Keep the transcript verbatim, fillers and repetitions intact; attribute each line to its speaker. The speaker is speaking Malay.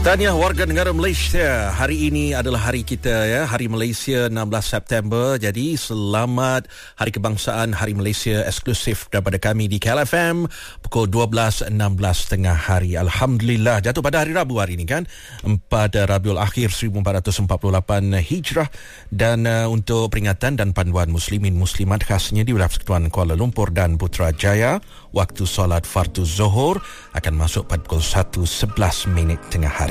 Speaker 1: Tahniah warga negara Malaysia. Hari ini adalah hari kita ya, Hari Malaysia enam belas September. Jadi selamat Hari Kebangsaan, Hari Malaysia eksklusif daripada kami di K L F M pukul dua belas enam belas tengah hari. Alhamdulillah jatuh pada hari Rabu hari ini kan, empat Rabiul Akhir seribu empat ratus empat puluh lapan Hijrah. Dan uh, untuk peringatan dan panduan muslimin muslimat khasnya di wilayah Persekutuan Kuala Lumpur dan Putrajaya, waktu solat fardu Zuhur akan masuk pada pukul satu sebelas minit tengah hari.